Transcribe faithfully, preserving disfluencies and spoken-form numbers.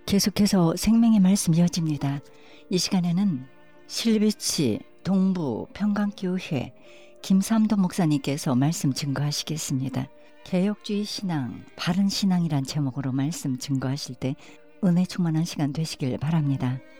계속해서 생명의 말씀 이어집니다. 이 시간에는 실비치 동부 평강교회 김삼도 목사님께서 말씀 증거하시겠습니다. 개혁주의 신앙, 바른 신앙이란 제목으로 말씀 증거하실 때 은혜 충만한 시간 되시길 바랍니다.